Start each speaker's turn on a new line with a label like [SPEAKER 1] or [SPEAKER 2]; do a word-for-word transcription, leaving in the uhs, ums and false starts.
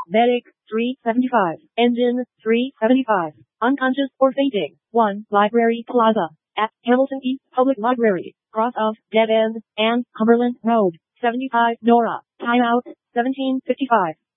[SPEAKER 1] Medic, three seventy-five. Engine, three seventy-five. Unconscious or fainting. one. Library Plaza. At Hamilton East Public Library. Cross of Dead End and Cumberland Road. seventy-five Nora. Timeout, seventeen fifty-five.